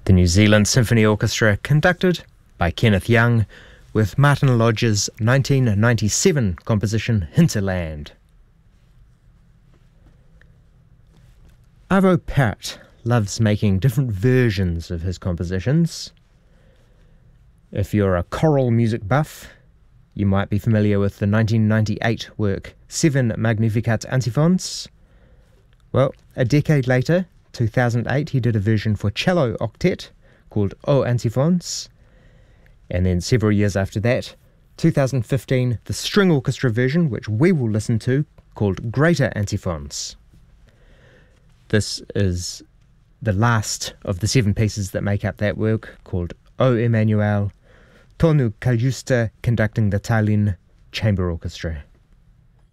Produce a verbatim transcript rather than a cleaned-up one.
The New Zealand Symphony Orchestra, conducted by Kenneth Young, with Martin Lodge's nineteen ninety-seven composition Hinterland. Arvo Pärt loves making different versions of his compositions. If you're a choral music buff, you might be familiar with the nineteen ninety-eight work Seven Magnificat Antiphons. Well, a decade later, two thousand eight, he did a version for cello octet called O Antiphons. And then several years after that, two thousand fifteen, the string orchestra version, which we will listen to, called Greater Antiphons. This is the last of the seven pieces that make up that work, called O Emmanuel, Tonu Kaljusta conducting the Tallinn Chamber Orchestra.